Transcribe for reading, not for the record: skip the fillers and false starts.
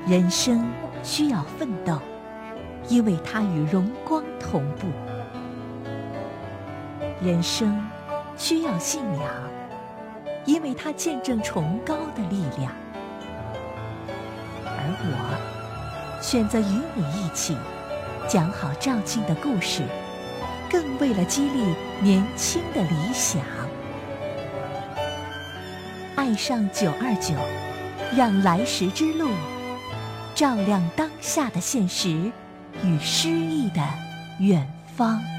人生需要奋斗，因为它与荣光同步；人生需要信仰，因为它见证崇高的力量。而我选择与你一起讲好肇庆的故事，更为了激励年轻的理想。爱上929，让来时之路照亮当下的现实与诗意的远方。